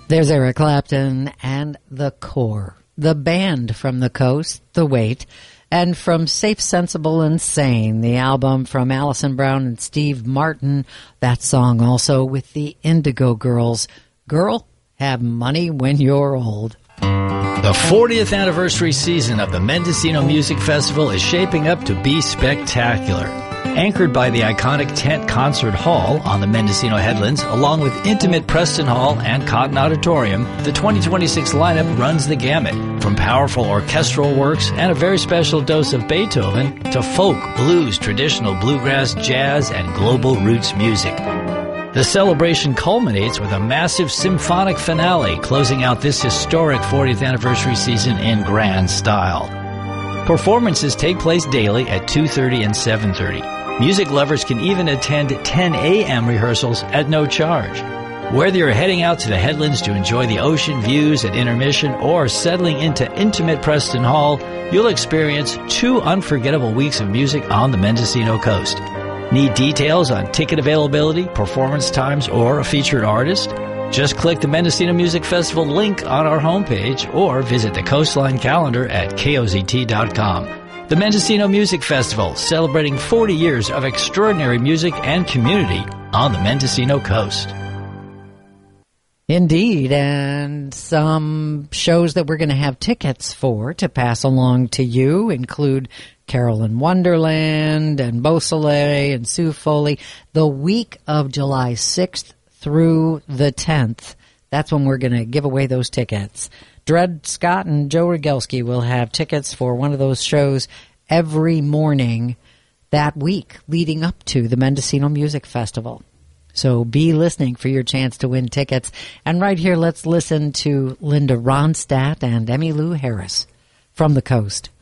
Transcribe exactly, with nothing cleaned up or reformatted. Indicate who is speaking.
Speaker 1: There's Eric Clapton and The Core, the band from the coast, The Wait, and from Safe, Sensible, and Sane, the album from Alison Brown and Steve Martin, that song also with the Indigo Girls, Girl, Have Money When You're Old.
Speaker 2: The fortieth anniversary season of the Mendocino Music Festival is shaping up to be spectacular. Anchored by the iconic Tent Concert Hall on the Mendocino Headlands, along with intimate Preston Hall and Cotton Auditorium, the twenty twenty-six lineup runs the gamut, from powerful orchestral works and a very special dose of Beethoven to folk, blues, traditional bluegrass, jazz, and global roots music. The celebration culminates with a massive symphonic finale, closing out this historic fortieth anniversary season in grand style. Performances take place daily at two thirty and seven thirty. Music lovers can even attend ten a.m. rehearsals at no charge. Whether you're heading out to the Headlands to enjoy the ocean views at intermission or settling into intimate Preston Hall, you'll experience two unforgettable weeks of music on the Mendocino coast. Need details on ticket availability, performance times, or a featured artist? Just click the Mendocino Music Festival link on our homepage or visit the Coastline calendar at K O Z T dot com. The Mendocino Music Festival, celebrating forty years of extraordinary music and community on the Mendocino coast.
Speaker 1: Indeed, and some shows that we're going to have tickets for to pass along to you include Carolyn Wonderland and Beausoleil and Sue Foley the week of July sixth through the tenth. That's when we're going to give away those tickets. Dred Scott and Joe Rogelski will have tickets for one of those shows every morning that week leading up to the Mendocino Music Festival. So be listening for your chance to win tickets. And right here, let's listen to Linda Ronstadt and Emmylou Harris from the coast.